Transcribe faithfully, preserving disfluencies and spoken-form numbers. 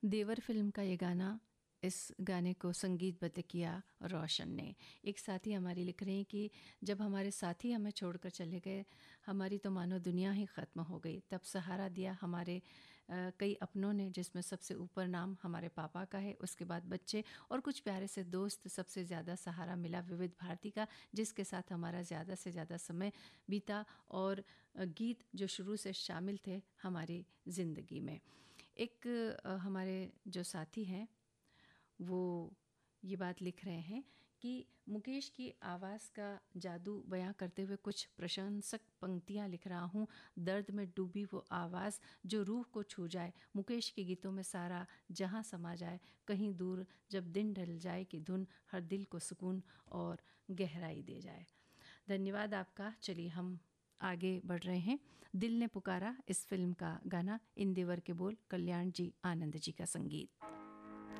देवर film का ये गाना, इस गाने को संगीतबद्ध किया रोशन ने। एक साथी हमारी लिख रहे हैं कि जब हमारे साथी हमें छोड़कर चले गए, हमारी तो मानो दुनिया ही ख़त्म हो गई। तब सहारा दिया हमारे आ, कई अपनों ने, जिसमें सबसे ऊपर नाम हमारे पापा का है, उसके बाद बच्चे और कुछ प्यारे से दोस्त। सबसे ज़्यादा सहारा मिला विविध भारती का, जिसके साथ हमारा ज़्यादा से ज़्यादा समय बीता और गीत जो शुरू से शामिल थे हमारी ज़िंदगी में। एक आ, हमारे जो साथी हैं वो ये बात लिख रहे हैं कि मुकेश की आवाज़ का जादू बयां करते हुए कुछ प्रशंसक पंक्तियां लिख रहा हूँ। दर्द में डूबी वो आवाज़ जो रूह को छू जाए, मुकेश के गीतों में सारा जहां समा जाए, कहीं दूर जब दिन ढल जाए कि धुन हर दिल को सुकून और गहराई दे जाए। धन्यवाद आपका। चलिए हम आगे बढ़ रहे हैं। दिल ने पुकारा, इस फिल्म का गाना, इन देवर के बोल, कल्याण जी आनंद जी का संगीत।